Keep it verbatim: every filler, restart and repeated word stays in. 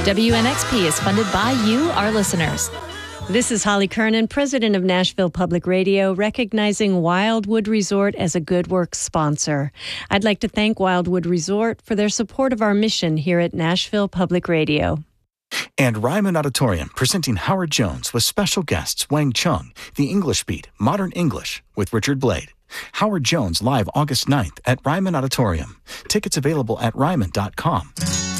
W N X P is funded by you, our listeners. This is Holly Kernan, president of Nashville Public Radio, recognizing Wildwood Resort as a Good Works sponsor. I'd like to thank Wildwood Resort for their support of our mission here at Nashville Public Radio. And Ryman Auditorium, presenting Howard Jones with special guests Wang Chung, The English Beat, Modern English with Richard Blade. Howard Jones live August ninth at Ryman Auditorium. Tickets available at ryman dot com.